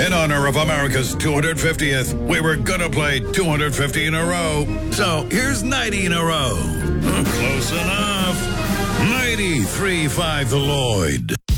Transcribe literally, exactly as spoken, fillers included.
In honor of America's two hundred fiftieth, we were gonna play two hundred fifty in a row. So here's ninety in a row. Close enough. ninety-three point five The Lloyd.